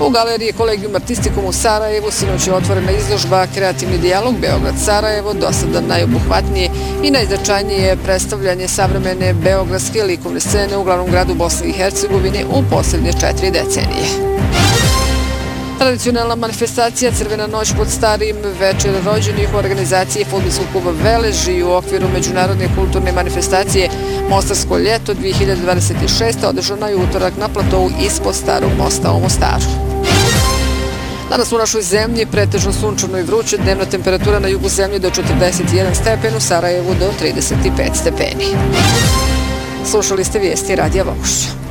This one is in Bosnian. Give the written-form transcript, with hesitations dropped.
U galeriji Collegium Artisticum u Sarajevu sinoć je otvorena izložba Kreativni dijalog Beograd-Sarajevo, do sada najobuhvatnije i najznačajnije predstavljanje savremene beogradske likovne scene u glavnom gradu Bosne i Hercegovine u posljednje 4 decenije. Tradicionalna manifestacija Crvena noć pod starim večer rođenih u organizaciji fudbalskog kluba Veleži u okviru međunarodne kulturne manifestacije Mostarsko ljeto 2026. održana je utorak na platovu ispod Starog mosta u Mostaru. Danas u našoj zemlji pretežno sunčano i vruće, dnevna temperatura na jugu zemlje do 41 stepen, u Sarajevu do 35 stepeni. Slušali ste vijesti Radija Vogošća.